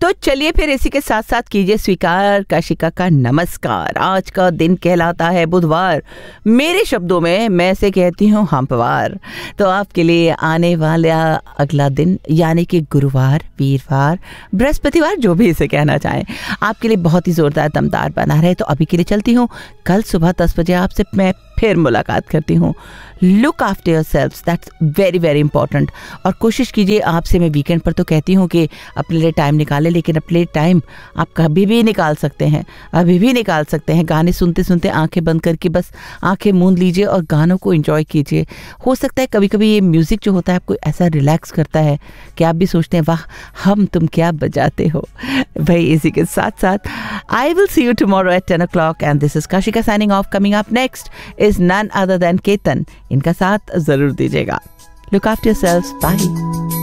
तो चलिए फिर इसी के साथ साथ कीजिए स्वीकार काशिका का नमस्कार। आज का दिन कहलाता है बुधवार, मेरे शब्दों में मैं से कहती हूँ हम्पवार। तो आपके लिए आने वाला अगला दिन यानी कि गुरुवार, वीरवार, बृहस्पतिवार, जो भी इसे कहना चाहें, आपके लिए बहुत ही जोरदार दमदार बना रहे। तो अभी के लिए चलती हूँ, कल सुबह 10 बजे आपसे मैं फिर मुलाकात करती हूँ। Look after yourselves, that's very very important. और कोशिश कीजिए, आपसे मैं वीकेंड पर तो कहती हूँ कि अपने लिए टाइम निकालें, लेकिन अपने लिए टाइम आप कभी भी निकाल सकते हैं, अभी भी निकाल सकते हैं। गाने सुनते सुनते आंखें बंद करके बस आंखें मूंद लीजिए और गानों को एंजॉय कीजिए। हो सकता है कभी कभी ये म्यूज़िक जो होता है आपको ऐसा रिलैक्स करता है कि आप भी सोचते हैं वाह हम तुम क्या बजाते हो। भाई इसी के साथ साथ I will see you tomorrow at 10 o'clock and this is Kashika signing off. Coming up next is none other than Ketan. इनका साथ जरूर दीजिएगा। Look after yourselves, bye.